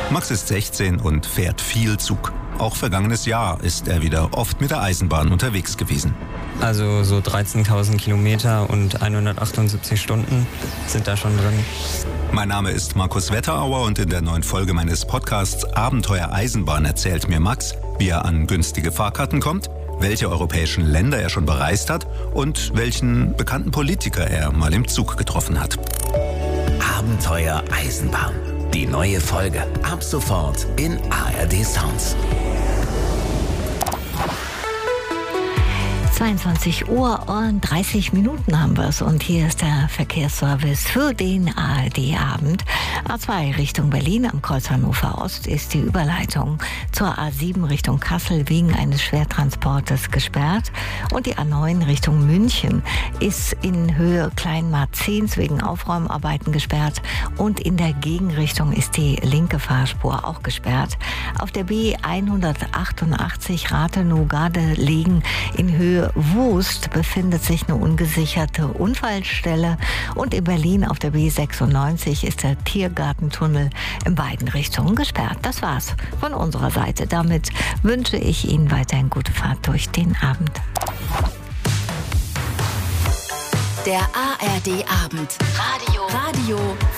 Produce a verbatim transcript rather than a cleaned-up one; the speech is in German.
Max ist sechzehn und fährt viel Zug. Auch vergangenes Jahr ist er wieder oft mit der Eisenbahn unterwegs gewesen. Also so dreizehntausend Kilometer und hundertachtundsiebzig Stunden sind da schon drin. Mein Name ist Markus Wetterauer und in der neuen Folge meines Podcasts Abenteuer Eisenbahn erzählt mir Max, wie er an günstige Fahrkarten kommt, welche europäischen Länder er schon bereist hat und welchen bekannten Politiker er mal im Zug getroffen hat. Abenteuer Eisenbahn. Die neue Folge ab sofort in A R D Sounds. zweiundzwanzig Uhr und dreißig Minuten haben wir es und hier ist der Verkehrsservice für den A R D-Abend. A zwei Richtung Berlin am Kreuz Hannover Ost ist die Überleitung zur A sieben Richtung Kassel wegen eines Schwertransportes gesperrt und die A neun Richtung München ist in Höhe Kleinmarzens wegen Aufräumarbeiten gesperrt und in der Gegenrichtung ist die linke Fahrspur auch gesperrt. Auf der B hundertachtundachtzig Rathenow-Gardelegen in Höhe Wust befindet sich eine ungesicherte Unfallstelle und in Berlin auf der B sechsundneunzig ist der Tiergartentunnel in beiden Richtungen gesperrt. Das war's von unserer Seite. Damit wünsche ich Ihnen weiterhin gute Fahrt durch den Abend. Der A R D-Abend. Radio. Radio.